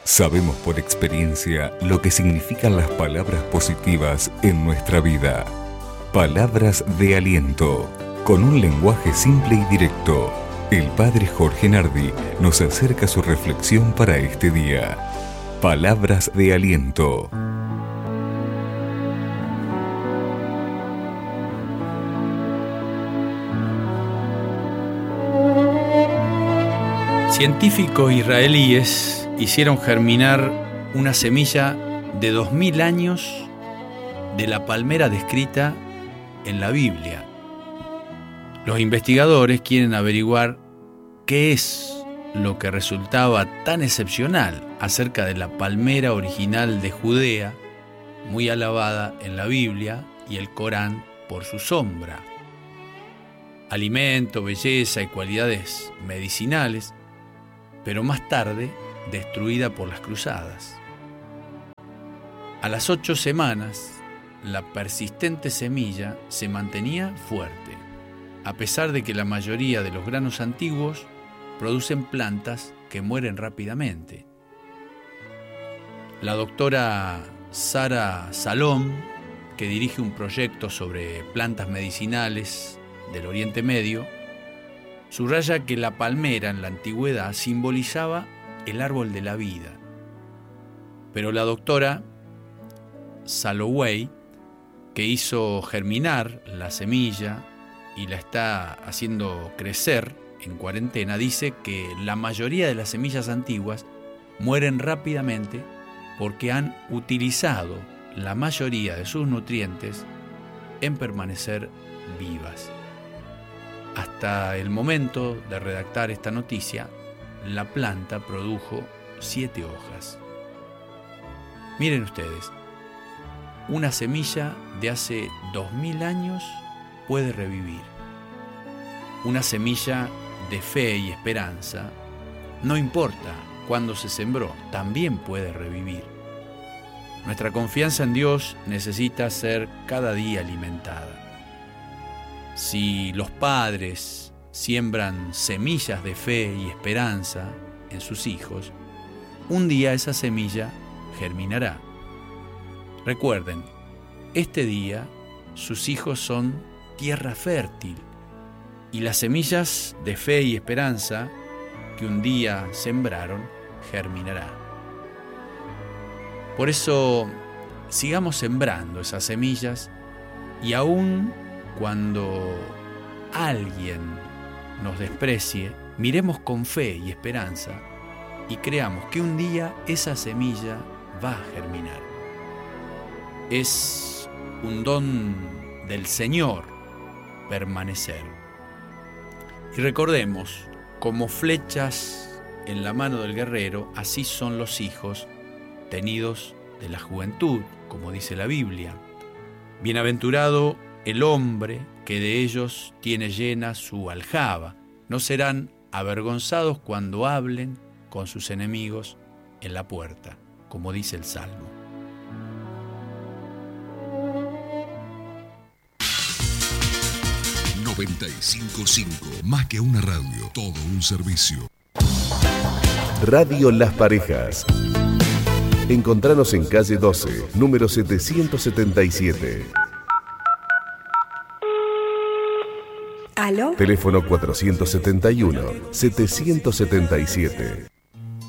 Sabemos por experiencia lo que significan las palabras positivas en nuestra vida. Palabras de aliento, con un lenguaje simple y directo. El Padre Jorge Nardi nos acerca su reflexión para este día. Palabras de aliento. Científicos israelíes hicieron germinar una semilla de 2000 años de la palmera descrita en la Biblia. Los investigadores quieren averiguar qué es lo que resultaba tan excepcional acerca de la palmera original de Judea, muy alabada en la Biblia y el Corán por su sombra. Alimento, belleza y cualidades medicinales, pero más tarde destruida por las cruzadas. A las 8 semanas, la persistente semilla se mantenía fuerte, a pesar de que la mayoría de los granos antiguos producen plantas que mueren rápidamente. La doctora Sara Salom, que dirige un proyecto sobre plantas medicinales del Oriente Medio, subraya que la palmera en la antigüedad simbolizaba el árbol de la vida. Pero la doctora Salloway, que hizo germinar la semilla y la está haciendo crecer en cuarentena, dice que la mayoría de las semillas antiguas mueren rápidamente porque han utilizado la mayoría de sus nutrientes en permanecer vivas. Hasta el momento de redactar esta noticia, la planta produjo 7 hojas. Miren ustedes, una semilla de hace 2000 años puede revivir. Una semilla de fe y esperanza, no importa cuándo se sembró, también puede revivir. Nuestra confianza en Dios necesita ser cada día alimentada. Si los padres siembran semillas de fe y esperanza en sus hijos, un día esa semilla germinará. Recuerden, este día sus hijos son tierra fértil y las semillas de fe y esperanza que un día sembraron germinará. Por eso, sigamos sembrando esas semillas y aún cuando alguien nos desprecie, miremos con fe y esperanza y creamos que un día esa semilla va a germinar. Es un don del Señor permanecer. Y recordemos, como flechas en la mano del guerrero, así son los hijos tenidos de la juventud, como dice la Biblia. Bienaventurado el hombre que de ellos tiene llena su aljaba. No serán avergonzados cuando hablen con sus enemigos en la puerta, como dice el Salmo. «95.5, más que una radio, todo un servicio». Radio Las Parejas. Encontranos en calle 12, número 777. ¿Aló? Teléfono 471-777.